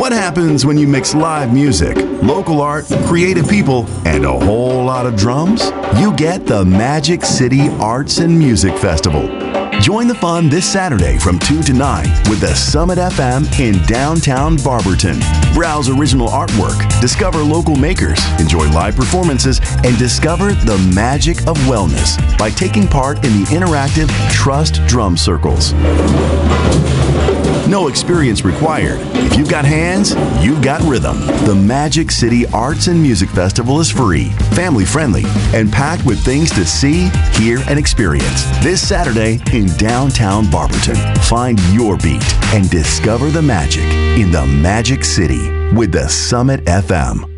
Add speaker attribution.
Speaker 1: What happens when you mix live music, local art, creative people, and a whole lot of drums? You get the Magic City Arts and Music Festival. Join the fun this Saturday from 2 to 9 with the Summit FM in downtown Barberton. Browse original artwork, discover local makers, enjoy live performances, and discover the magic of wellness by taking part in the interactive Trust Drum Circles. No experience required. If you've got hands, you've got rhythm. The Magic City Arts and Music Festival is free, family-friendly, and packed with things to see, hear, and experience. This Saturday in downtown Barberton. Find your beat and discover the magic in the Magic City with the Summit FM.